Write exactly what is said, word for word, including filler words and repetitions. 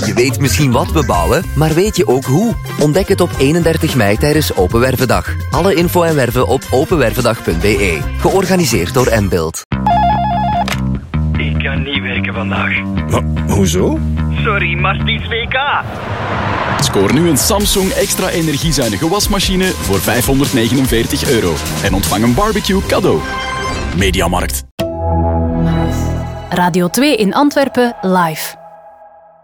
Je weet misschien wat we bouwen, maar weet je ook hoe? Ontdek het op eenendertig mei tijdens Open Wervendag. Alle info en werven op openwervendag punt b e. Georganiseerd door M-Build. Ik kan niet werken vandaag. Maar, hoezo? Sorry, maar het is W K. Scoor nu een Samsung extra energiezuinige wasmachine voor vijfhonderdnegenenveertig euro. En ontvang een barbecue cadeau. Mediamarkt. Radio twee in Antwerpen live.